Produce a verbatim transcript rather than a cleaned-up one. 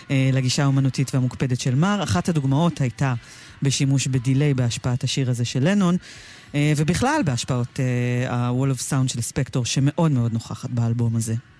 לגישה האומנותית והמוקפדת של מר. אחת הדוגמאות הייתה בשימוש בדילי בהשפעת השיר הזה של לנון, ובכלל בהשפעות ה-Wall of Sound של ספקטור שמאוד מאוד נוכחת באלבום הזה.